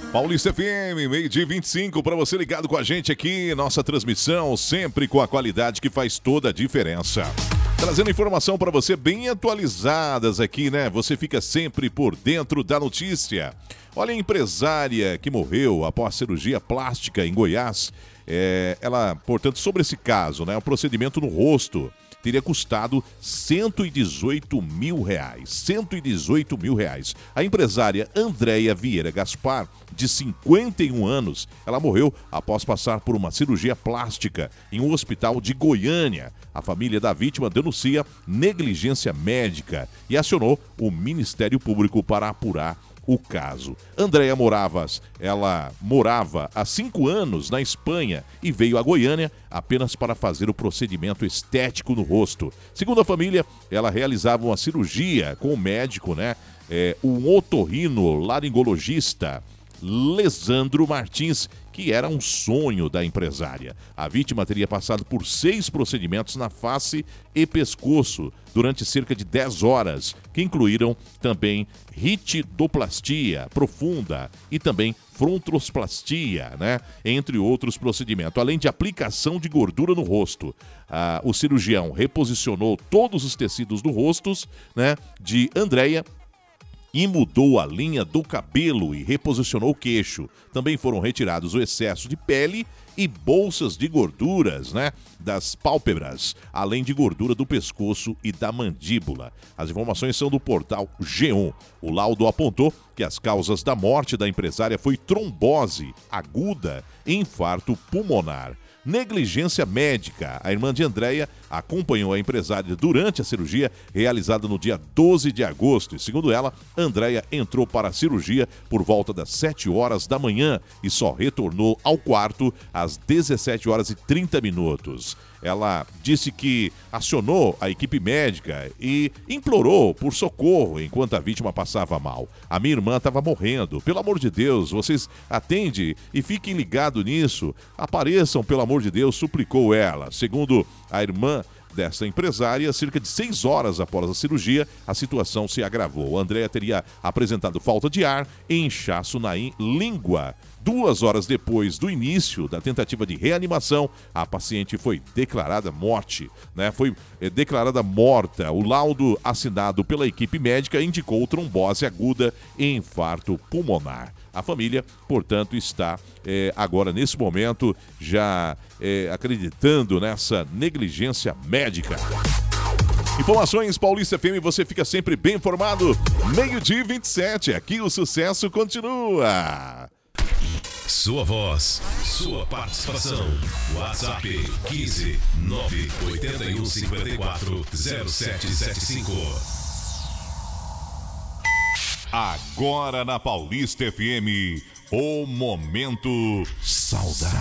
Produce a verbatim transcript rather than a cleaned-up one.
Paulista F M, meio-dia e vinte e cinco, para você ligado com a gente aqui, nossa transmissão sempre com a qualidade que faz toda a diferença. Trazendo informação para você bem atualizadas aqui, né? Você fica sempre por dentro da notícia. Olha, a empresária que morreu após cirurgia plástica em Goiás, é, ela, portanto, sobre esse caso, né? O procedimento no rosto teria custado cento e dezoito mil reais. cento e dezoito mil reais. A empresária Andréia Vieira Gaspar, de cinquenta e um anos, ela morreu após passar por uma cirurgia plástica em um hospital de Goiânia. A família da vítima denuncia negligência médica e acionou o Ministério Público para apurar o caso. Andréia morava, ela morava há cinco anos na Espanha e veio a Goiânia apenas para fazer o procedimento estético no rosto. Segundo a família, ela realizava uma cirurgia com o médico, né? É, um otorrino laringologista, Lesandro Martins, que era um sonho da empresária. A vítima teria passado por seis procedimentos na face e pescoço durante cerca de dez horas, que incluíram também ritidoplastia profunda e também frontosplastia, né? Entre outros procedimentos, além de aplicação de gordura no rosto. Ah, o cirurgião reposicionou todos os tecidos do rosto, né, de Andréia, e mudou a linha do cabelo e reposicionou o queixo. Também foram retirados o excesso de pele e bolsas de gorduras, né, das pálpebras, além de gordura do pescoço e da mandíbula. As informações são do portal G um. O laudo apontou que as causas da morte da empresária foi trombose aguda e infarto pulmonar. Negligência médica. A irmã de Andréia acompanhou a empresária durante a cirurgia realizada no dia doze de agosto. E, segundo ela, Andréia entrou para a cirurgia por volta das sete horas da manhã e só retornou ao quarto às dezessete horas e trinta minutos. Ela disse que acionou a equipe médica e implorou por socorro enquanto a vítima passava mal. A minha irmã estava morrendo. Pelo amor de Deus, vocês atendem e fiquem ligados nisso. Apareçam, pelo amor de Deus, suplicou ela. Segundo a irmã dessa empresária, cerca de seis horas após a cirurgia, a situação se agravou. A Andréia teria apresentado falta de ar e inchaço na língua. Duas horas depois do início da tentativa de reanimação, a paciente foi declarada morte, né? Foi é, declarada morta. O laudo assinado pela equipe médica indicou trombose aguda e infarto pulmonar. A família, portanto, está é, agora, nesse momento, já é, acreditando nessa negligência médica. Informações Paulista F M, você fica sempre bem informado. Meio-dia e vinte e sete, aqui o sucesso continua. Sua voz, sua participação. WhatsApp quinze nove oito um cinco quatro zero sete sete cinco. Agora na Paulista F M, o Momento Saudade.